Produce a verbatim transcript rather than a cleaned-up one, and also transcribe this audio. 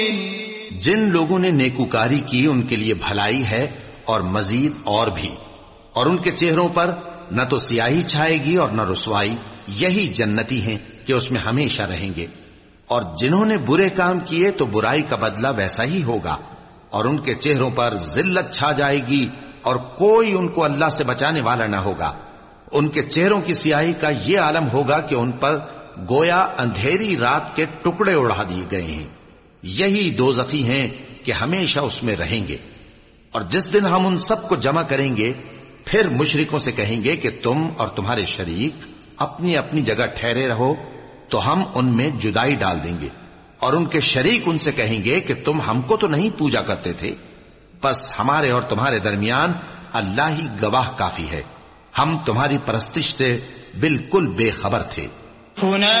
जिन लोगों ने नेकूकारी की उनके लिए भलाई है और मजीद और भी, और उनके चेहरों पर न तो सियाही छाएगी और न रुसवाई। यही जन्नती हैं कि उसमें हमेशा रहेंगे। और जिन्होंने बुरे काम किए तो बुराई का बदला वैसा ही होगा, और उनके चेहरों पर जिल्लत छा जाएगी और कोई उनको अल्लाह से बचाने वाला न होगा। उनके चेहरों की सियाही का ये आलम होगा कि उन पर गोया अंधेरी रात के टुकड़े उड़ा दिए गए हैं। यही दोज़खी हैं कि हमेशा उसमें रहेंगे। और जिस दिन हम उन सबको जमा करेंगे, फिर मुशरिकों से कहेंगे कि तुम और तुम्हारे शरीक अपनी अपनी जगह ठहरे रहो, तो हम उनमें जुदाई डाल देंगे। और उनके शरीक उनसे कहेंगे कि तुम हमको तो नहीं पूजा करते थे, बस हमारे और तुम्हारे दरमियान अल्लाह ही गवाह काफी है, हम तुम्हारी परस्तिश से बिल्कुल बेखबर थे।